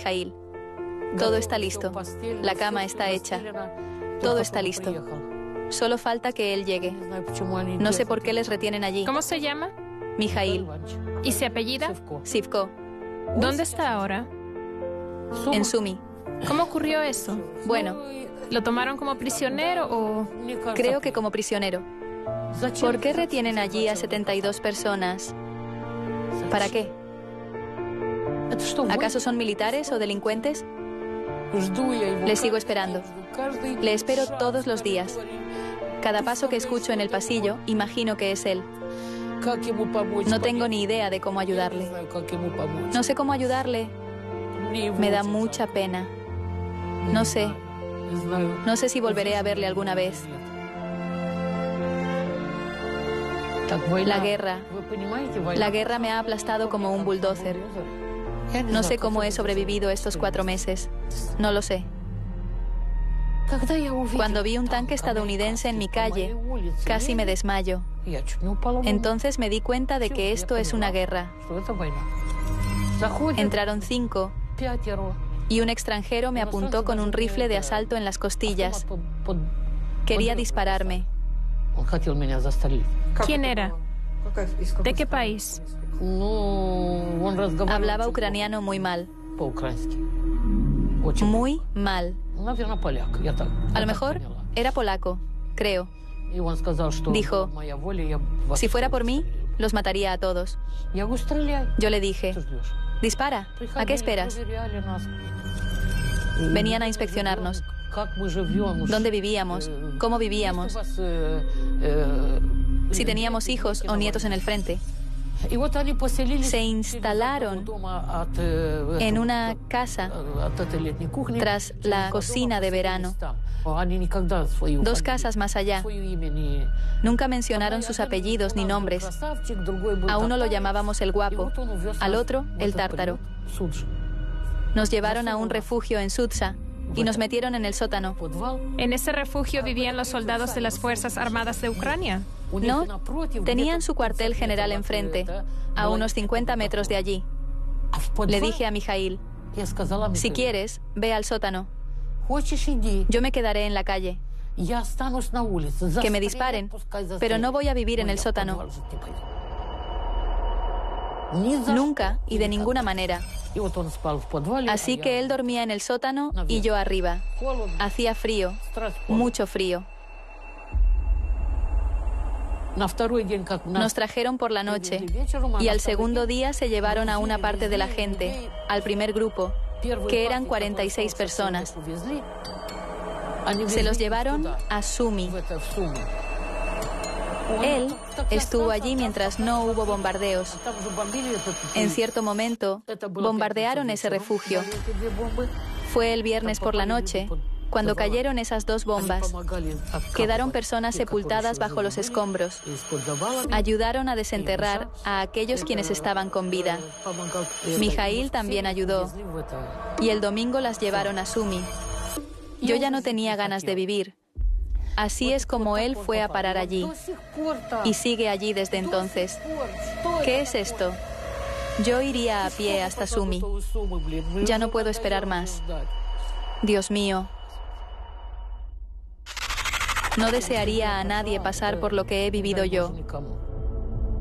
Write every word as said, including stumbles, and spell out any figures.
Mijaíl. Todo está listo. La cama está hecha. Todo está listo. Solo falta que él llegue. No sé por qué les retienen allí. ¿Cómo se llama? Mijaíl. ¿Y se apellida? Sivko. ¿Dónde está ahora? En Sumi. ¿Cómo ocurrió eso? Bueno, ¿Lo tomaron como prisionero o...? creo que como prisionero. ¿Por qué retienen allí a setenta y dos personas? ¿Para qué? ¿Acaso son militares o delincuentes? Le sigo esperando. Le espero todos los días. Cada paso que escucho en el pasillo, imagino que es él. No tengo ni idea de cómo ayudarle. No sé cómo ayudarle. Me da mucha pena. No sé. No sé si volveré a verle alguna vez. La guerra. La guerra me ha aplastado como un bulldozer. No sé cómo he sobrevivido estos cuatro meses. No lo sé. Cuando vi un tanque estadounidense en mi calle, casi me desmayo. Entonces me di cuenta de que esto es una guerra. Entraron cinco y un extranjero me apuntó con un rifle de asalto en las costillas. Quería dispararme. ¿Quién era? ¿De qué país? Hablaba ucraniano muy mal. Muy mal. A lo mejor era polaco, creo. Dijo, si fuera por mí, los mataría a todos. Yo le dije, dispara, ¿a qué esperas? Venían a inspeccionarnos. ¿Dónde vivíamos? ¿Cómo vivíamos? Si teníamos hijos o nietos en el frente. Se instalaron en una casa tras la cocina de verano. Dos casas más allá. Nunca mencionaron sus apellidos ni nombres. A uno lo llamábamos el guapo, al otro el tártaro. Nos llevaron a un refugio en Sudza y nos metieron en el sótano. ¿En ese refugio vivían los soldados de las Fuerzas Armadas de Ucrania? No, tenían su cuartel general enfrente, a unos cincuenta metros de allí. Le dije a Mijaíl, si quieres, ve al sótano. Yo me quedaré en la calle. Que me disparen, pero no voy a vivir en el sótano. Nunca y de ninguna manera. Así que él dormía en el sótano y yo arriba. Hacía frío, mucho frío. Nos trajeron por la noche y al segundo día se llevaron a una parte de la gente, al primer grupo, que eran cuarenta y seis personas. Se los llevaron a Sumi. Él estuvo allí mientras no hubo bombardeos. En cierto momento, bombardearon ese refugio. Fue el viernes por la noche, cuando cayeron esas dos bombas. Quedaron personas sepultadas bajo los escombros. Ayudaron a desenterrar a aquellos quienes estaban con vida. Mijaíl también ayudó. Y el domingo las llevaron a Sumi. Yo ya no tenía ganas de vivir. Así es como él fue a parar allí. Y sigue allí desde entonces. ¿Qué es esto? Yo iría a pie hasta Sumi. Ya no puedo esperar más. Dios mío. No desearía a nadie pasar por lo que he vivido yo.